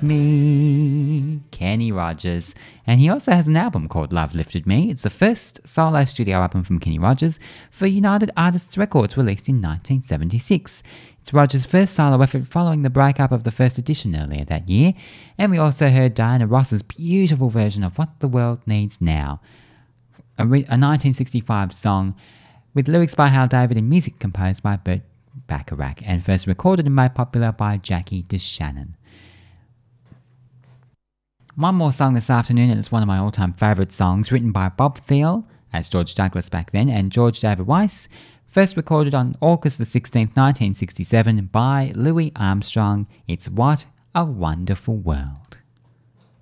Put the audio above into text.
Me, Kenny Rogers. And he also has an album called Love Lifted Me. It's the first solo studio album from Kenny Rogers for United Artists Records, released in 1976. It's Rogers' first solo effort following the breakup of the first edition earlier that year. And we also heard Diana Ross's beautiful version of What the World Needs Now, a 1965 song with lyrics by Hal David and music composed by Burt Bacharach, and first recorded and made popular by Jackie DeShannon. One more song this afternoon, and it's one of my all-time favourite songs, written by Bob Thiele, as George Douglas back then, and George David Weiss, first recorded on August the 16th, 1967 by Louis Armstrong. It's What a Wonderful World.